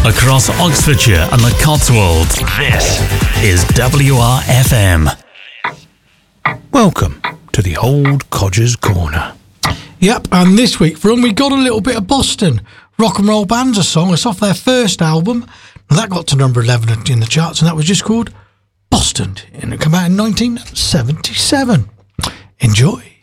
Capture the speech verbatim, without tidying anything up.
across Oxfordshire and the Cotswolds. This is W R F M. Welcome to the Old Codger's Corner. Yep, and this week for them we got a little bit of Boston. Rock and Roll Bands, a song. It's off their first album. And that got to number eleven in the charts, and that was just called Boston. And it came out in nineteen seventy-seven. Enjoy.